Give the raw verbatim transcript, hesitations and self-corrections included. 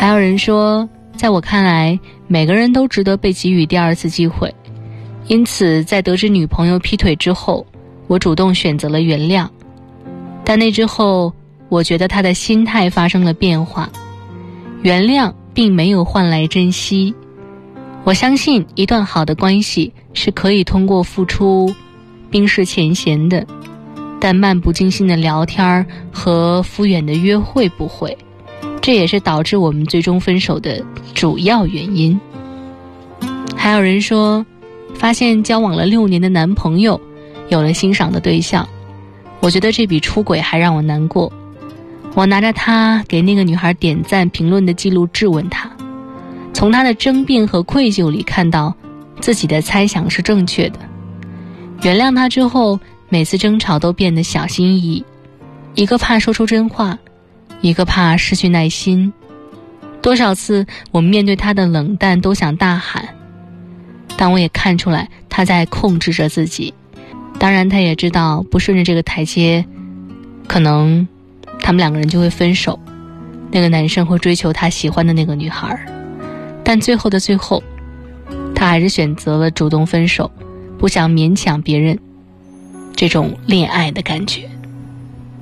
还有人说，在我看来，每个人都值得被给予第二次机会，因此在得知女朋友劈腿之后，我主动选择了原谅。但那之后，我觉得他的心态发生了变化，原谅并没有换来珍惜。我相信一段好的关系是可以通过付出冰释前嫌的，但漫不经心的聊天和敷衍的约会不会，这也是导致我们最终分手的主要原因。还有人说，发现交往了六年的男朋友有了欣赏的对象，我觉得这比出轨还让我难过。我拿着他给那个女孩点赞评论的记录质问他，从他的争辩和愧疚里看到自己的猜想是正确的。原谅他之后，每次争吵都变得小心翼翼，一个怕说出真话，一个怕失去耐心。多少次我面对他的冷淡都想大喊，但我也看出来他在控制着自己。当然他也知道不顺着这个台阶，可能他们两个人就会分手，那个男生会追求他喜欢的那个女孩。但最后的最后，他还是选择了主动分手，不想勉强别人这种恋爱的感觉。